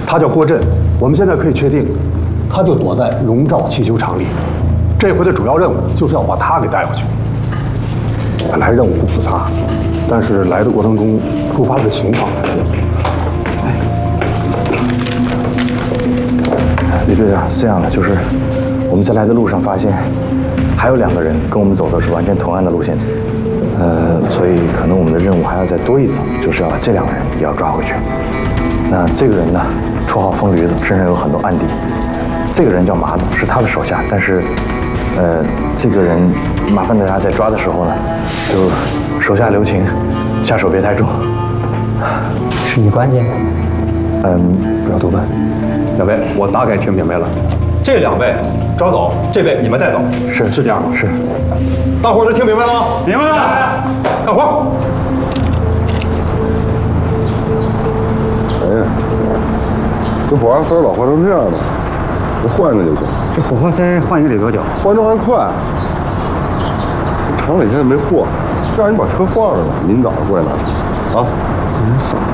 他叫郭震，我们现在可以确定，他就躲在荣兆汽修厂里。这回的主要任务就是要把他给带回去。本来任务不复杂，但是来的过程中突发了个情况。 李队长，是这样的，就是我们在来的路上发现，还有2个人跟我们走的是完全同样的路线，所以可能我们的任务还要再多一层，就是要把这2个人也要抓回去。那这个人呢，绰号疯驴子，身上有很多案底。这个人叫麻子，是他的手下，但是，这个人麻烦大家在抓的时候呢，就手下留情，下手别太重。 是你关键。 不要多问。 2位，我大概听明白了，这2位抓走，这位你们带走，是这样吗？ 是。 大伙儿都听明白了吗？ 明白了。 干活。 哎呀，这火花塞老换成这样了，我换个就行。 这火花塞换一个得多久？ 换着还快。厂里现在没货，让你把车放着吧，明早上过来拿。啊。